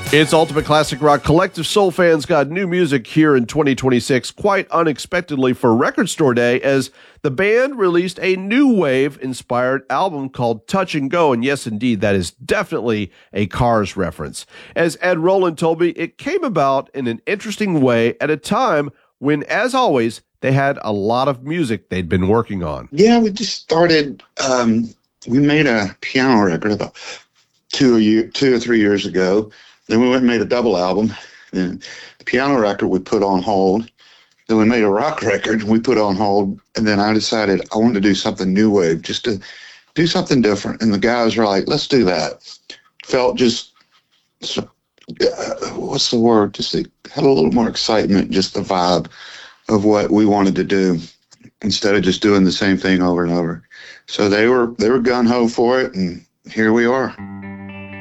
It's Ultimate Classic Rock. Collective Soul fans got new music here in 2026 quite unexpectedly for Record Store Day as the band released a new wave-inspired album called Touch and Go. And yes, indeed, that is definitely a Cars reference. As Ed Roland told me, it came about in an interesting way at a time when, as always, they had a lot of music they'd been working on. Yeah, we just started, we made a piano record about 2 or 3 years ago. Then we went and made a double album. Then the piano record we put on hold. Then we made a rock record we put on hold. And then I decided I wanted to do something new wave, just to do something different. And the guys were like, let's do that. Felt just, what's the word? Just had a little more excitement, just the vibe of what we wanted to do instead of just doing the same thing over and over. So they were gung-ho for it, and here we are.